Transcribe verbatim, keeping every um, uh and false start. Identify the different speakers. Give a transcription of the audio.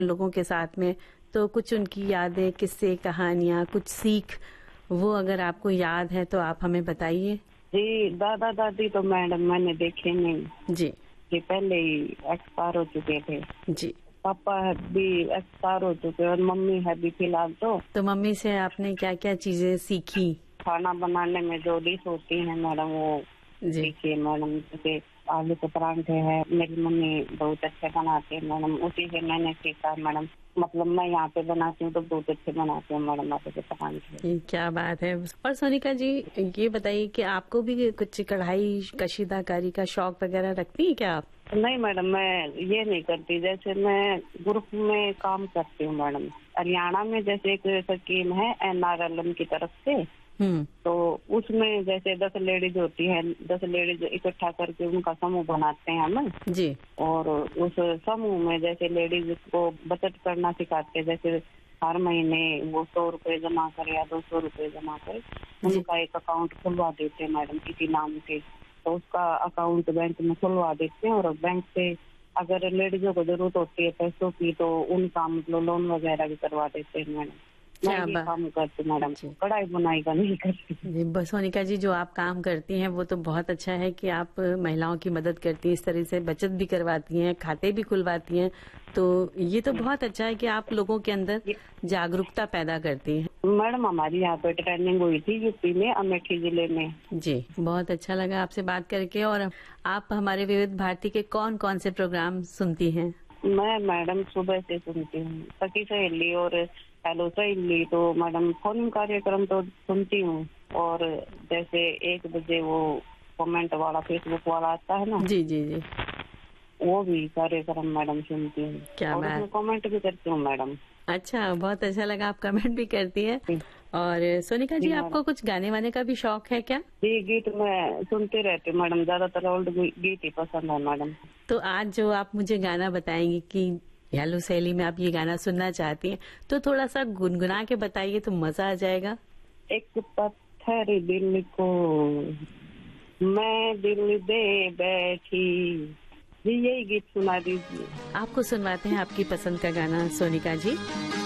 Speaker 1: लोगों के साथ में, तो कुछ उनकी यादें, किस्से, कहानियाँ, कुछ सीख, वो अगर आपको याद है तो आप हमें बताइए।
Speaker 2: जी, दादा दादी तो मैडम मैंने देखे नहीं
Speaker 1: जी
Speaker 2: कि पहले ही एक्सपायर हो चुके थे।
Speaker 1: जी।
Speaker 2: पापा है भी एक्सपायर हो चुके और मम्मी है भी फिलहाल। तो
Speaker 1: तो मम्मी से आपने क्या क्या चीजें सीखी?
Speaker 2: खाना बनाने में जो डिश होती है मैडम वो
Speaker 1: जी
Speaker 2: सीखिए मैडम। जैसे आलू के परांठे हैं, मेरी मम्मी बहुत अच्छे बनाती है मैडम, उसी से मैंने सीखा मैडम। मतलब मैं यहाँ पे बनाती हूँ तो बहुत अच्छे बनाती हूँ मैडम आलू के परांठे।
Speaker 1: ये क्या बात है। और सोनिका जी, ये बताइए कि आपको भी कुछ कढ़ाई कशीदाकारी का शौक वगैरह रखती हैं क्या आप?
Speaker 2: नहीं मैडम, मैं ये नहीं करती। जैसे मैं ग्रुप में काम करती हूँ मैडम, हरियाणा में जैसे एक स्कीम है एन आर एल एम की तरफ से।
Speaker 1: हम्म।
Speaker 2: तो उसमें जैसे दस लेडीज होती है, दस लेडीज इकट्ठा करके उनका समूह बनाते हैं हम।
Speaker 1: जी।
Speaker 2: और उस समूह में जैसे लेडीज को बचत करना सिखाते हैं। जैसे हर महीने वो सौ रुपए जमा करे या दो सौ रुपए जमा करे, उनका एक अकाउंट खुलवा देते हैं मैडम किसी नाम से। तो उसका अकाउंट बैंक में खुलवा देते हैं और बैंक से अगर लेडीजों को जरूरत होती है पैसों की तो उनका मतलब लोन वगैरह भी करवा देते हैं मैडम। मैं
Speaker 1: क्या
Speaker 2: ये
Speaker 1: बात।
Speaker 2: काम करती मैडम,
Speaker 1: जी
Speaker 2: कढ़ाई बुनाई का नहीं करती।
Speaker 1: जी, बस सोनिका जी, जो आप काम करती हैं वो तो बहुत अच्छा है कि आप महिलाओं की मदद करती हैं, इस तरह से बचत भी करवाती हैं, खाते भी खुलवाती हैं। तो ये तो बहुत अच्छा है कि आप लोगों के अंदर जागरूकता पैदा करती हैं।
Speaker 2: मैडम हमारी यहाँ पे ट्रेनिंग हुई थी यूपी में, अमेठी जिले में।
Speaker 1: जी, बहुत अच्छा लगा आपसे बात करके। और आप हमारे विविध भारती के कौन कौन से प्रोग्राम सुनती हैं?
Speaker 2: मैं मैडम सुबह से सुनती हूँ सखी सहेली और हेलो सहेली। तो मैडम फोन कार्यक्रम तो सुनती हूँ। और जैसे एक बजे वो कमेंट वाला फेसबुक वाला आता है ना,
Speaker 1: जी जी जी।
Speaker 2: वो भी कार्यक्रम मैडम सुनती हूँ।
Speaker 1: क्या
Speaker 2: और
Speaker 1: बात।
Speaker 2: उसमें कमेंट भी करती हूँ मैडम।
Speaker 1: अच्छा, बहुत अच्छा लगा, आप कमेंट भी करती हैं। और सोनिका जी,
Speaker 2: जी
Speaker 1: आपको कुछ गाने वाने का भी शौक है क्या?
Speaker 2: जी, गीत मैं सुनती रहती हूँ मैडम, ज्यादातर ओल्ड गीत ही पसंद है मैडम।
Speaker 1: तो आज जो आप मुझे गाना बताएंगी कि हेलो सहेली में आप ये गाना सुनना चाहती हैं, तो थोड़ा सा गुनगुना के बताइए तो मजा आ जाएगा।
Speaker 2: एक पत्थर दिल को मैं दिल दे बैठी, जी यही गीत सुना दीजिए।
Speaker 1: आपको सुनवाते हैं आपकी पसंद का गाना सोनिका जी।